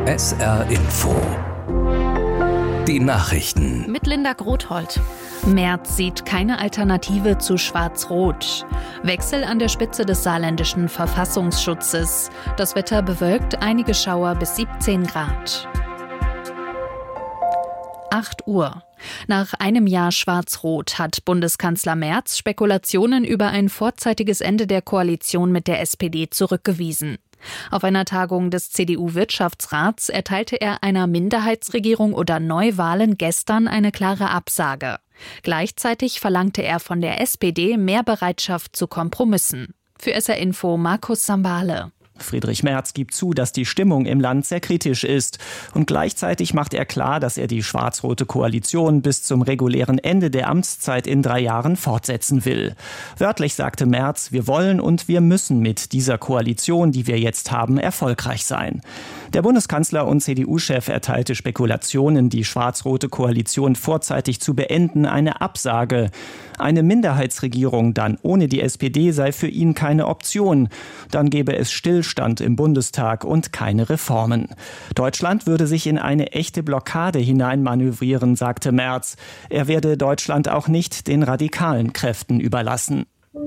SR Info. Die Nachrichten. Mit Linda Grothold. Merz sieht keine Alternative zu Schwarz-Rot. Wechsel an der Spitze des saarländischen Verfassungsschutzes. Das Wetter bewölkt, einige Schauer bis 17 Grad. 8 Uhr. Nach einem Jahr Schwarz-Rot hat Bundeskanzler Merz Spekulationen über ein vorzeitiges Ende der Koalition mit der SPD zurückgewiesen. Auf einer Tagung des CDU-Wirtschaftsrats erteilte er einer Minderheitsregierung oder Neuwahlen gestern eine klare Absage. Gleichzeitig verlangte er von der SPD mehr Bereitschaft zu Kompromissen. Für SR Info Markus Sambale. Friedrich Merz gibt zu, dass die Stimmung im Land sehr kritisch ist. Und gleichzeitig macht er klar, dass er die schwarz-rote Koalition bis zum regulären Ende der Amtszeit in 3 Jahren fortsetzen will. Wörtlich sagte Merz, wir wollen und wir müssen mit dieser Koalition, die wir jetzt haben, erfolgreich sein. Der Bundeskanzler und CDU-Chef erteilte Spekulationen, die schwarz-rote Koalition vorzeitig zu beenden, eine Absage. Eine Minderheitsregierung dann ohne die SPD sei für ihn keine Option. Dann gäbe es Stillstand im Bundestag und keine Reformen. Deutschland würde sich in eine echte Blockade hineinmanövrieren, sagte Merz. Er werde Deutschland auch nicht den radikalen Kräften überlassen.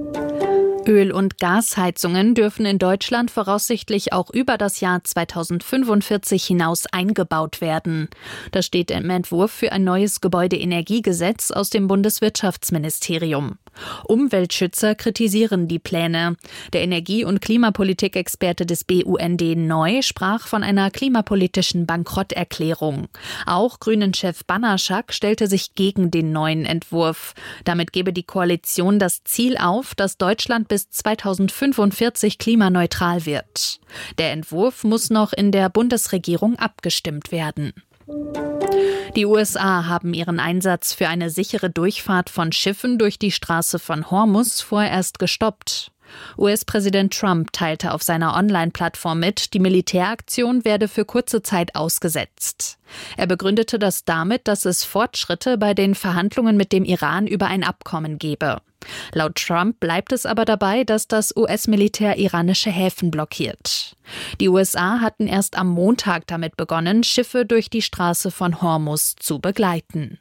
Öl- und Gasheizungen dürfen in Deutschland voraussichtlich auch über das Jahr 2045 hinaus eingebaut werden. Das steht im Entwurf für ein neues Gebäudeenergiegesetz aus dem Bundeswirtschaftsministerium. Umweltschützer kritisieren die Pläne. Der Energie- und Klimapolitik-Experte des BUND Neu sprach von einer klimapolitischen Bankrotterklärung. Auch Grünen-Chef Banaszak stellte sich gegen den neuen Entwurf. Damit gebe die Koalition das Ziel auf, dass Deutschland bis 2045 klimaneutral wird. Der Entwurf muss noch in der Bundesregierung abgestimmt werden. Die USA haben ihren Einsatz für eine sichere Durchfahrt von Schiffen durch die Straße von Hormuz vorerst gestoppt. US-Präsident Trump teilte auf seiner Online-Plattform mit, die Militäraktion werde für kurze Zeit ausgesetzt. Er begründete das damit, dass es Fortschritte bei den Verhandlungen mit dem Iran über ein Abkommen gebe. Laut Trump bleibt es aber dabei, dass das US-Militär iranische Häfen blockiert. Die USA hatten erst am Montag damit begonnen, Schiffe durch die Straße von Hormuz zu begleiten.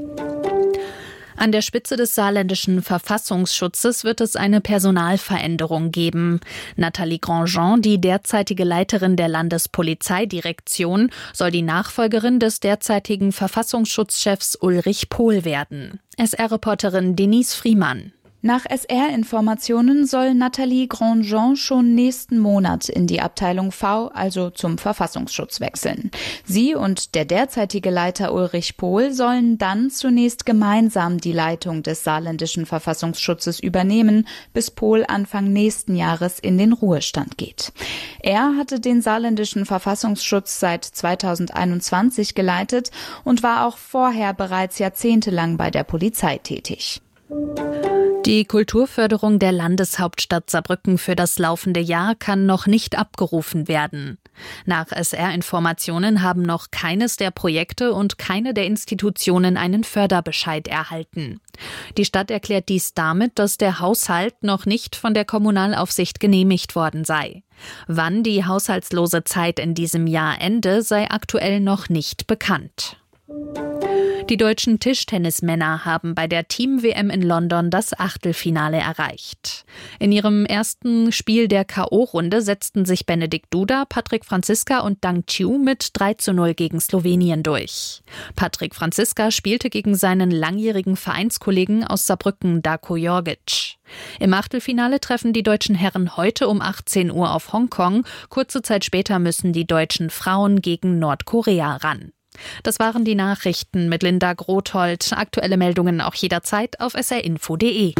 An der Spitze des saarländischen Verfassungsschutzes wird es eine Personalveränderung geben. Nathalie Grandjean, die derzeitige Leiterin der Landespolizeidirektion, soll die Nachfolgerin des derzeitigen Verfassungsschutzchefs Ulrich Pohl werden. SR-Reporterin Denise Friemann. Nach SR-Informationen soll Nathalie Grandjean schon nächsten Monat in die Abteilung V, also zum Verfassungsschutz, wechseln. Sie und der derzeitige Leiter Ulrich Pohl sollen dann zunächst gemeinsam die Leitung des saarländischen Verfassungsschutzes übernehmen, bis Pohl Anfang nächsten Jahres in den Ruhestand geht. Er hatte den saarländischen Verfassungsschutz seit 2021 geleitet und war auch vorher bereits jahrzehntelang bei der Polizei tätig. Die Kulturförderung der Landeshauptstadt Saarbrücken für das laufende Jahr kann noch nicht abgerufen werden. Nach SR-Informationen haben noch keines der Projekte und keine der Institutionen einen Förderbescheid erhalten. Die Stadt erklärt dies damit, dass der Haushalt noch nicht von der Kommunalaufsicht genehmigt worden sei. Wann die haushaltslose Zeit in diesem Jahr ende, sei aktuell noch nicht bekannt. Die deutschen Tischtennismänner haben bei der Team-WM in London das Achtelfinale erreicht. In ihrem ersten Spiel der K.O.-Runde setzten sich Benedikt Duda, Patrik Franziska und Dang Chiu mit 3:0 gegen Slowenien durch. Patrik Franziska spielte gegen seinen langjährigen Vereinskollegen aus Saarbrücken, Darko Jorgic. Im Achtelfinale treffen die deutschen Herren heute um 18 Uhr auf Hongkong. Kurze Zeit später müssen die deutschen Frauen gegen Nordkorea ran. Das waren die Nachrichten mit Linda Grothold. Aktuelle Meldungen auch jederzeit auf srinfo.de.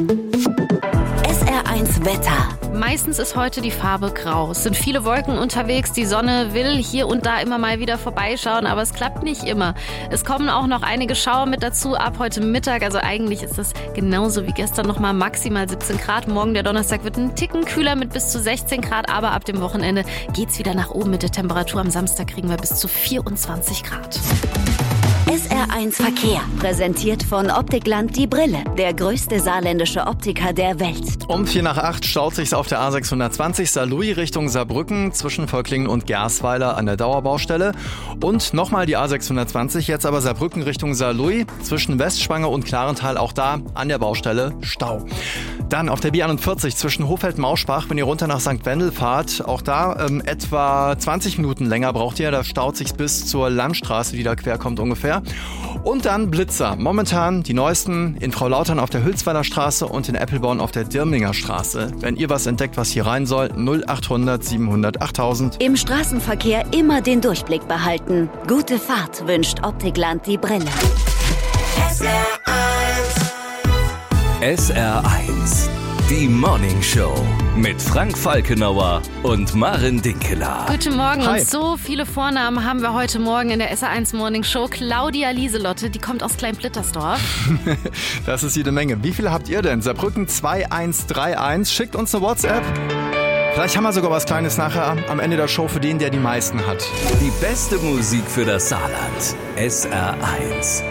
SR1 Wetter. Meistens ist heute die Farbe grau. Es sind viele Wolken unterwegs. Die Sonne will hier und da immer mal wieder vorbeischauen, aber es klappt nicht immer. Es kommen auch noch einige Schauer mit dazu ab heute Mittag. Also eigentlich ist es genauso wie gestern nochmal maximal 17 Grad. Morgen, der Donnerstag, wird ein Ticken kühler mit bis zu 16 Grad. Aber ab dem Wochenende geht's wieder nach oben mit der Temperatur. Am Samstag kriegen wir bis zu 24 Grad. SR1 Verkehr, präsentiert von Optikland die Brille, der größte saarländische Optiker der Welt. Um 7:45 staut sich's auf der A620 Saarlouis Richtung Saarbrücken zwischen Völklingen und Gersweiler an der Dauerbaustelle. Und nochmal die A620, jetzt aber Saarbrücken Richtung Saarlouis zwischen Westspange und Klarental, auch da an der Baustelle Stau. Dann auf der B41 zwischen Hofeld-Mauschbach, wenn ihr runter nach St. Wendel fahrt, auch da etwa 20 Minuten länger braucht ihr. Da staut sich's bis zur Landstraße, die da quer kommt ungefähr. Und dann Blitzer. Momentan die neuesten in Frau-Lautern auf der Hülsweiler Straße und in Eppelborn auf der Dirmlinger Straße. Wenn ihr was entdeckt, was hier rein soll, 0800 700 8000. Im Straßenverkehr immer den Durchblick behalten. Gute Fahrt wünscht Optikland die Brille. SR1, die Morning Show mit Frank Falkenauer und Maren Dinkeler. Guten Morgen. Hi. Und so viele Vornamen haben wir heute Morgen in der SR1 Morning Show. Claudia Lieselotte, die kommt aus Klein-Blittersdorf. Das ist jede Menge. Wie viele habt ihr denn? Saarbrücken 2131. Schickt uns eine WhatsApp. Vielleicht haben wir sogar was Kleines nachher am Ende der Show für den, der die meisten hat. Die beste Musik für das Saarland. SR1.